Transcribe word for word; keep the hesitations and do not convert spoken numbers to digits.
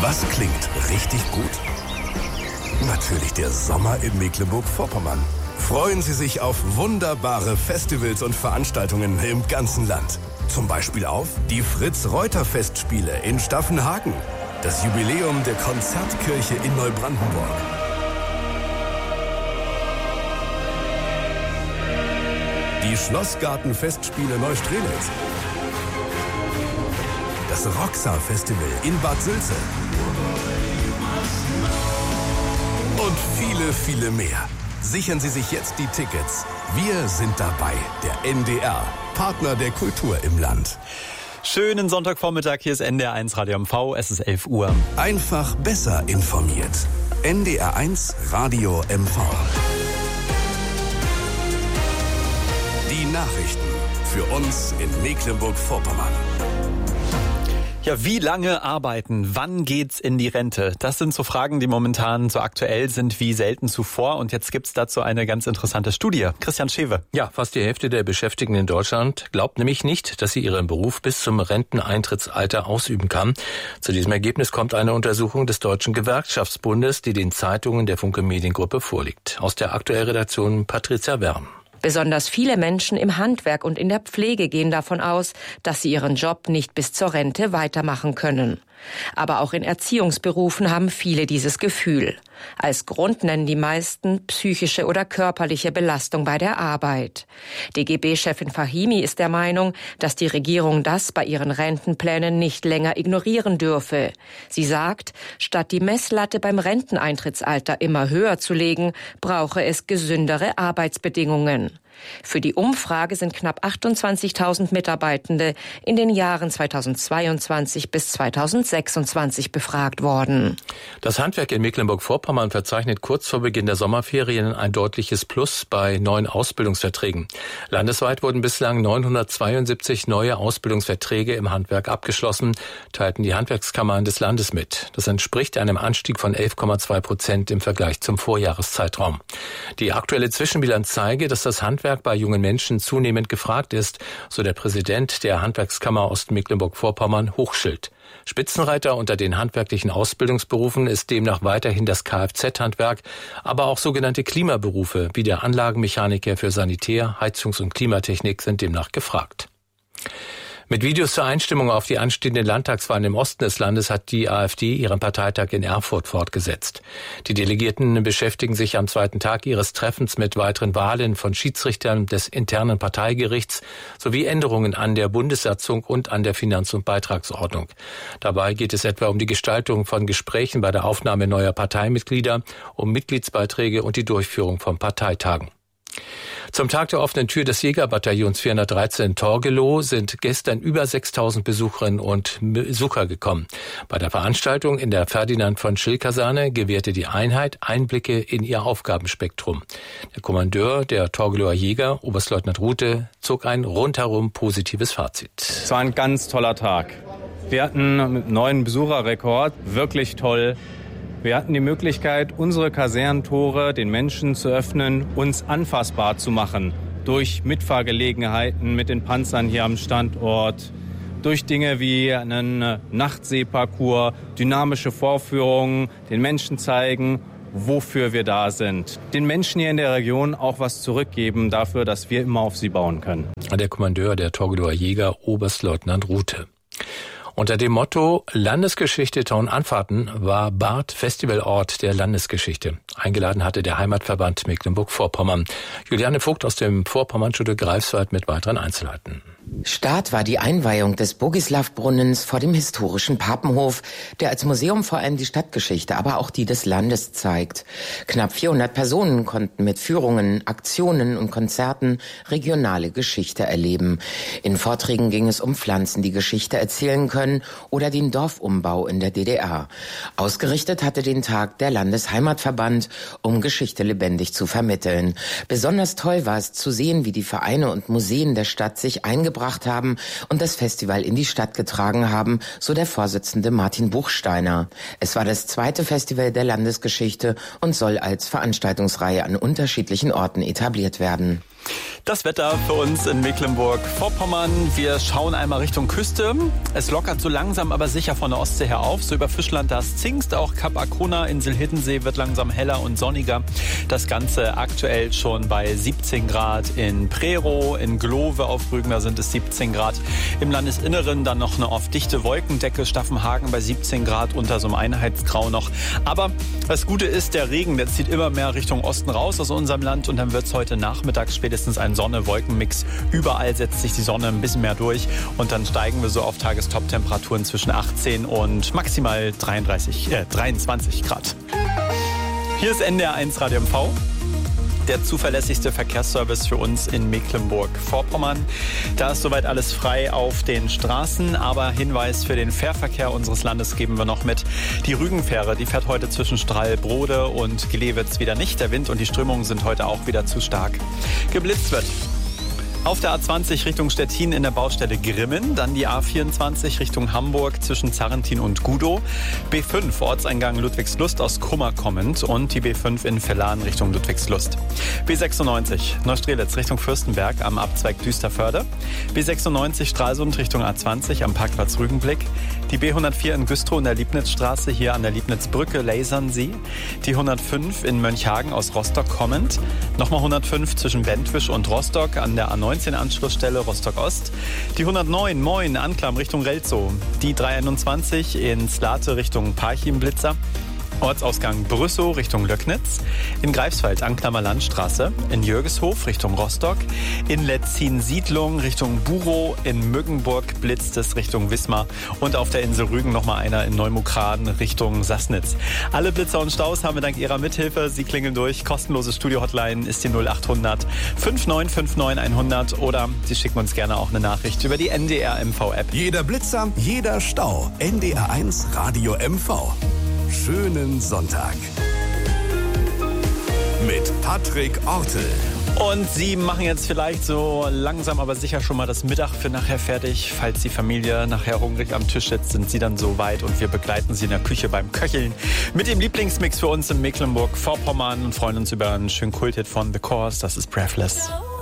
Was klingt richtig gut? Natürlich der Sommer in Mecklenburg-Vorpommern. Freuen Sie sich auf wunderbare Festivals und Veranstaltungen im ganzen Land. Zum Beispiel auf die Fritz-Reuter-Festspiele in Staffenhagen, das Jubiläum der Konzertkirche in Neubrandenburg, die Schlossgarten-Festspiele Neustrelitz, das Roxa-Festival in Bad Sülze und viele, viele mehr. Sichern Sie sich jetzt die Tickets. Wir sind dabei, der N D R, Partner der Kultur im Land. Schönen Sonntagvormittag, hier ist N D R eins Radio M V, es ist elf Uhr. Einfach besser informiert. N D R eins Radio M V. Die Nachrichten für uns in Mecklenburg-Vorpommern. Ja, wie lange arbeiten? Wann geht's in die Rente? Das sind so Fragen, die momentan so aktuell sind wie selten zuvor. Und jetzt gibt's dazu eine ganz interessante Studie. Christian Schewe. Ja, fast die Hälfte der Beschäftigten in Deutschland glaubt nämlich nicht, dass sie ihren Beruf bis zum Renteneintrittsalter ausüben kann. Zu diesem Ergebnis kommt eine Untersuchung des Deutschen Gewerkschaftsbundes, die den Zeitungen der Funke Mediengruppe vorliegt. Aus der Aktuellredaktion Patricia Werm. Besonders viele Menschen im Handwerk und in der Pflege gehen davon aus, dass sie ihren Job nicht bis zur Rente weitermachen können. Aber auch in Erziehungsberufen haben viele dieses Gefühl. Als Grund nennen die meisten psychische oder körperliche Belastung bei der Arbeit. D G B-Chefin Fahimi ist der Meinung, dass die Regierung das bei ihren Rentenplänen nicht länger ignorieren dürfe. Sie sagt, statt die Messlatte beim Renteneintrittsalter immer höher zu legen, brauche es gesündere Arbeitsbedingungen. Für die Umfrage sind knapp achtundzwanzigtausend Mitarbeitende in den Jahren zweitausendzweiundzwanzig bis zweitausendsechsundzwanzig befragt worden. Das Handwerk in Mecklenburg-Vorpommern verzeichnet kurz vor Beginn der Sommerferien ein deutliches Plus bei neuen Ausbildungsverträgen. Landesweit wurden bislang neunhundertzweiundsiebzig neue Ausbildungsverträge im Handwerk abgeschlossen, teilten die Handwerkskammern des Landes mit. Das entspricht einem Anstieg von elf Komma zwei Prozent im Vergleich zum Vorjahreszeitraum. Die aktuelle Zwischenbilanz zeige, dass das Handwerk bei jungen Menschen zunehmend gefragt ist, so der Präsident der Handwerkskammer Ost-Mecklenburg-Vorpommern, Hochschild. Spitzenreiter unter den handwerklichen Ausbildungsberufen ist demnach weiterhin das Kfz-Handwerk, aber auch sogenannte Klimaberufe wie der Anlagenmechaniker für Sanitär-, Heizungs- und Klimatechnik sind demnach gefragt. Mit Videos zur Einstimmung auf die anstehenden Landtagswahlen im Osten des Landes hat die AfD ihren Parteitag in Erfurt fortgesetzt. Die Delegierten beschäftigen sich am zweiten Tag ihres Treffens mit weiteren Wahlen von Schiedsrichtern des internen Parteigerichts sowie Änderungen an der Bundessatzung und an der Finanz- und Beitragsordnung. Dabei geht es etwa um die Gestaltung von Gesprächen bei der Aufnahme neuer Parteimitglieder, um Mitgliedsbeiträge und die Durchführung von Parteitagen. Zum Tag der offenen Tür des Jägerbataillons vierhundertdreizehn in Torgelow sind gestern über sechstausend Besucherinnen und Besucher gekommen. Bei der Veranstaltung in der Ferdinand-von-Schill-Kaserne gewährte die Einheit Einblicke in ihr Aufgabenspektrum. Der Kommandeur der Torgelower Jäger, Oberstleutnant Rute, zog ein rundherum positives Fazit. Es war ein ganz toller Tag. Wir hatten einen neuen Besucherrekord, wirklich toll. Wir hatten die Möglichkeit, unsere Kasernentore den Menschen zu öffnen, uns anfassbar zu machen. Durch Mitfahrgelegenheiten mit den Panzern hier am Standort, durch Dinge wie einen Nachtseeparcours, dynamische Vorführungen, den Menschen zeigen, wofür wir da sind. Den Menschen hier in der Region auch was zurückgeben dafür, dass wir immer auf sie bauen können. Der Kommandeur der Torgelower Jäger, Oberstleutnant Rute. Unter dem Motto Landesgeschichte Tauernanfahrten war Barth Festivalort der Landesgeschichte. Eingeladen hatte der Heimatverband Mecklenburg-Vorpommern. Juliane Vogt aus dem Vorpommernstudio Greifswald mit weiteren Einzelheiten. Start war die Einweihung des Bogislaw-Brunnens vor dem historischen Papenhof, der als Museum vor allem die Stadtgeschichte, aber auch die des Landes zeigt. Knapp vierhundert Personen konnten mit Führungen, Aktionen und Konzerten regionale Geschichte erleben. In Vorträgen ging es um Pflanzen, die Geschichte erzählen können, oder den Dorfumbau in der D D R. Ausgerichtet hatte den Tag der Landesheimatverband, um Geschichte lebendig zu vermitteln. Besonders toll war es zu sehen, wie die Vereine und Museen der Stadt sich eingebracht haben und das Festival in die Stadt getragen haben, so der Vorsitzende Martin Buchsteiner. Es war das zweite Festival der Landesgeschichte und soll als Veranstaltungsreihe an unterschiedlichen Orten etabliert werden. Das Wetter für uns in Mecklenburg-Vorpommern. Wir schauen einmal Richtung Küste. Es lockert so langsam, aber sicher von der Ostsee her auf. So über Fischland, das Zingst, auch Kap Arkona, Insel Hiddensee wird langsam heller und sonniger. Das Ganze aktuell schon bei siebzehn Grad in Prerow, in Glove auf Rügen, da sind es siebzehn Grad. Im Landesinneren dann noch eine oft dichte Wolkendecke, Staffenhagen bei siebzehn Grad unter so einem Einheitsgrau noch. Aber das Gute ist, der Regen, der zieht immer mehr Richtung Osten raus aus unserem Land und dann wird es heute Nachmittag spätestens ein Sonne-Wolken-Mix. Überall setzt sich die Sonne ein bisschen mehr durch und dann steigen wir so auf Tagestop-Temperaturen zwischen achtzehn und maximal dreiunddreißig, äh, dreiundzwanzig Grad. Hier ist N D R eins Radio M V. Der zuverlässigste Verkehrsservice für uns in Mecklenburg-Vorpommern. Da ist soweit alles frei auf den Straßen, aber Hinweis für den Fährverkehr unseres Landes geben wir noch mit. Die Rügenfähre, die fährt heute zwischen Strahlbrode und Glewitz wieder nicht. Der Wind und die Strömungen sind heute auch wieder zu stark. Geblitzt wird auf der A zwanzig Richtung Stettin in der Baustelle Grimmen, dann die A vierundzwanzig Richtung Hamburg zwischen Zarrentin und Gudow, B fünf Ortseingang Ludwigslust aus Kummer kommend und die B fünf in Vellan Richtung Ludwigslust. B sechsundneunzig Neustrelitz Richtung Fürstenberg am Abzweig Düsterförde, B sechsundneunzig Stralsund Richtung A zwanzig am Parkplatz Rügenblick, die B hundertvier in Güstrow in der Liebnitzstraße hier an der Liebnitzbrücke Lasern-See, die hundertfünf in Mönchhagen aus Rostock kommend, nochmal hundertfünf zwischen Bentwisch und Rostock an der A neunzehn Anschlussstelle Rostock-Ost, die hundertneun Moin Anklam Richtung Relzow, die dreihunderteinundzwanzig in Slate Richtung Parchim-Blitzer, Ortsausgang Brüssow Richtung Löcknitz, in Greifswald Anklammer Landstraße, in Jürgeshof Richtung Rostock, in Letzin-Siedlung Richtung Burow, in Müggenburg blitzt es Richtung Wismar und auf der Insel Rügen nochmal einer in Neumukran Richtung Sassnitz. Alle Blitzer und Staus haben wir dank Ihrer Mithilfe. Sie klingeln durch. Kostenlose Studio-Hotline ist die null achthundert fünf neun fünf neun hundert oder Sie schicken uns gerne auch eine Nachricht über die N D R M V-App. Jeder Blitzer, jeder Stau. N D R eins Radio M V. Schönen Sonntag mit Patrick Ortel. Und Sie machen jetzt vielleicht so langsam, aber sicher schon mal das Mittag für nachher fertig. Falls die Familie nachher hungrig am Tisch sitzt, sind Sie dann so weit und wir begleiten Sie in der Küche beim Köcheln mit dem Lieblingsmix für uns in Mecklenburg-Vorpommern und freuen uns über einen schönen Kulthit von The Course. Das ist Breathless.